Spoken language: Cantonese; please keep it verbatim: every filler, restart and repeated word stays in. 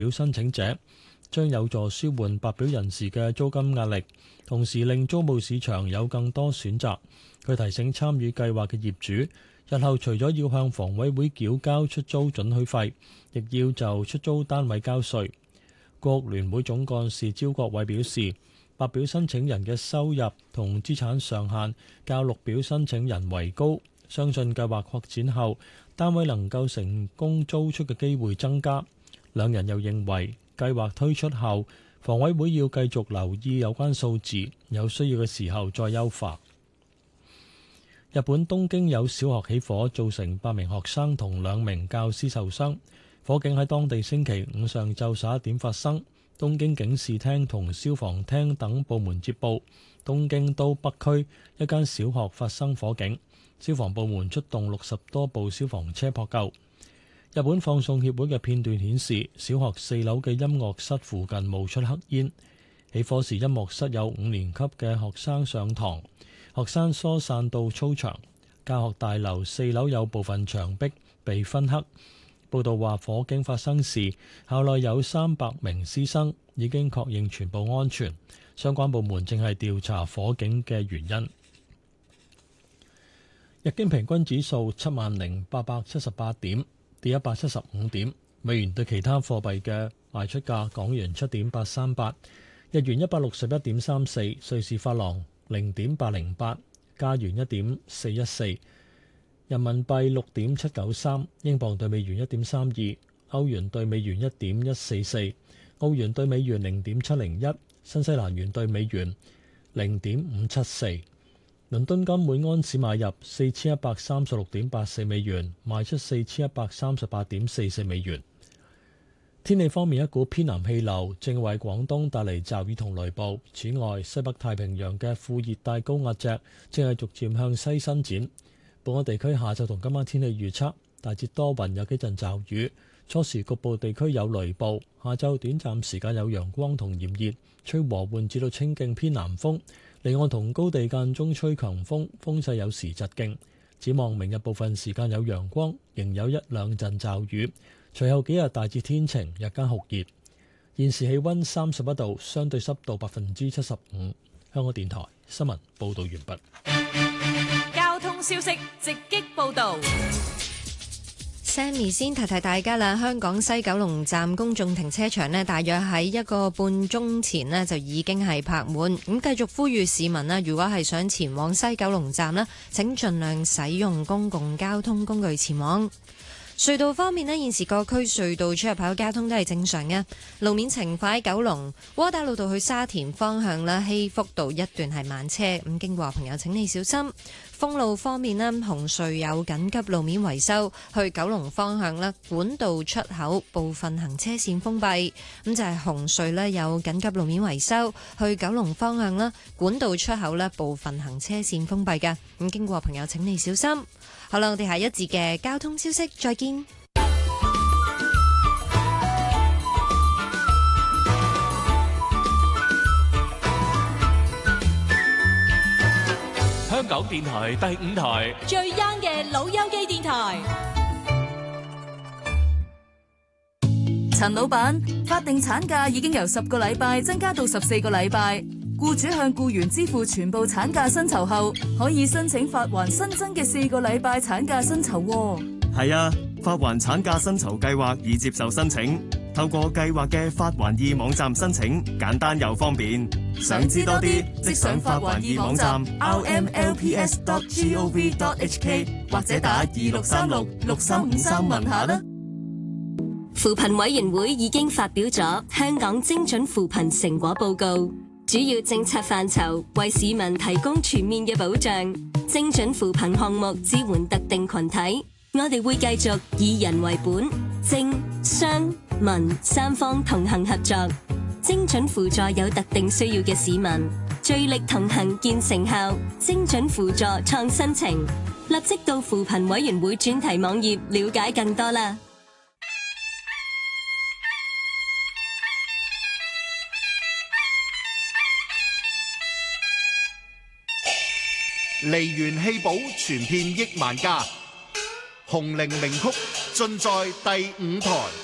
表申請者，將有助舒緩白表人士嘅租金壓力，同時令租務市場有更多選擇。佢提醒參與計劃嘅業主，日後除咗要向房委會繳交出租准許費，亦要就出租單位交稅。國聯會總幹事招國偉表示，白表申請人嘅收入同資產上限較綠表申請人為高，相信計劃擴展後，單位能夠成功租出嘅機會增加。兩人又認為，計劃推出後，房委會要繼續留意有關數字，有需要嘅時候再優化。日本東京有小學起火，造成八名學生同兩名教師受傷。火警喺當地星期五上晝十一點發生，東京警視廳同消防廳等部門接報，東京都北區一間小學發生火警，消防部門出動六十多部消防車撲救。日本放送協會嘅片段顯示，小學四樓嘅音樂室附近冒出黑煙。起火時，音樂室有五年級嘅學生上堂，學生疏散到操場。教學大樓四樓有部分牆壁被燻黑。報道話，火警發生時，校內有三百名師生，已經確認全部安全。相關部門正係調查火警嘅原因。日經平均指數七萬零八百七十八點，跌一百七十五點。美元對其他貨幣嘅賣出價：港元七點八三八，日元一百六十一點三四，瑞士法郎零點八零八，加元一點四一四。人民幣六點七九三，英鎊對美元一點三二，歐元對美元一點一四四，澳元對美元零點七零一，新西蘭元對美元零點五七四。倫敦金每安士買入四千一百三十六點八四美元，賣出四千一百三十八點四四美元。天氣方面，一股偏南氣流正為廣東帶嚟驟雨同雷暴。此外，西北太平洋嘅副熱帶高壓脊正係逐漸向西伸展。本港地區下晝同今晚天氣預測，大致多雲，有幾陣驟雨，初時局部地區有雷暴。下晝短暫時間有陽光同炎熱，吹和緩至到清勁偏南風，離岸同高地間中吹強風，風勢有時疾勁。展望明日部分時間有陽光，仍有一兩陣驟雨，隨後幾日大致天晴，日間酷熱。現時氣溫三十一度，相對濕度百分之七十五。香港電台新聞報道完畢。 交通消息直擊報道。 Sammy 先提提大家啦，香港西九龍站公眾停車場呢，大約喺一個半鐘前呢就已經係泊滿。咁繼續呼籲市民呢，如果係想前往西九龍站呢，請盡量使用公共交通工具前往。隧道方面呢，現時各區隧道出入口交通都係正常嘅。路面情況喺九龍窩打老道去沙田方向啦，希福道一段係慢車，咁經過朋友請你小心。封路方面呢，紅隧有緊急路面維修，去九龍方向啦，管道出口部分行車線封閉。咁就係紅隧呢有緊急路面維修，去九龍方向啦，管道出口呢部分行車線封閉嘅。咁經過朋友請你小心。好啦，我哋下一節嘅交通消息再見。 香港電台第五台最 young 嘅老友記電台。陳老闆，法定產假已經由十個禮拜增加到十四個禮拜。僱主向僱員支付全部產假薪酬後，可以申請發還新增嘅四個禮拜產假薪酬。 係啊，發還產假薪酬計劃已接受申請，透過計劃嘅發還易網站申請，簡單又方便。想知多啲，即上發還易網站 r m l p s dot gov dot h k 或者打二六三六六三五三問下啦。 扶貧委員會已經發表咗香港精準扶貧成果報告。主要政策範疇為市民提供全面嘅保障，精準扶貧項目支援特定群體。我哋會繼續以人為本，政商民三方同行合作，精準輔助有特定需要嘅市民，聚力同行見成效。精準輔助創新程，立即到扶貧委員會專題網頁了解更多啦。 梨園戲寶傳遍億萬家，紅伶名曲盡在第五台。